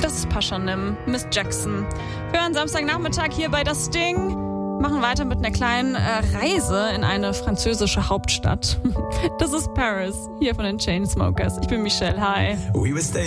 das ist Paschanim, Miss Jackson. Wir hören Samstagnachmittag hier bei Das Ding. Machen weiter mit einer kleinen Reise in eine französische Hauptstadt. Das ist Paris, hier von den Chainsmokers. Ich bin Michelle, hi. We were staying